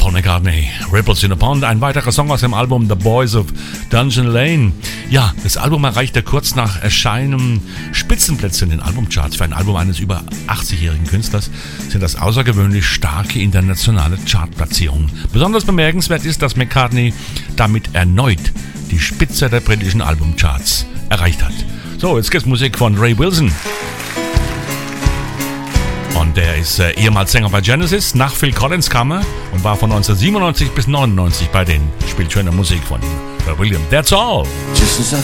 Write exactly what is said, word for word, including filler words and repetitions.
Paul McCartney, Ripples in a Pond, ein weiterer Song aus dem Album The Boys of Dungeon Lane. Ja, das Album erreichte kurz nach Erscheinen Spitzenplätze in den Albumcharts. Für ein Album eines über achtzigjährigen Künstlers sind das außergewöhnlich starke internationale Chartplatzierungen. Besonders bemerkenswert ist, dass McCartney damit erneut die Spitze der britischen Albumcharts erreicht hat. So, jetzt geht's Musik von Ray Wilson. Und der ist äh, ehemals Sänger bei Genesis, nach Phil Collins kam er und war von neunzehnhundertsiebenundneunzig bis neunundneunzig bei denen. Spielt schöne Musik von Ray Williams. That's all.